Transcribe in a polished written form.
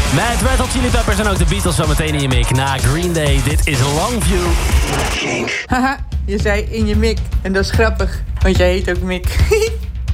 Met Red Hot Chili Peppers en ook de Beatles zo meteen in je mik. Na Green Day, dit is Longview. Haha, je zei in je mik. En dat is grappig, want jij heet ook Mick.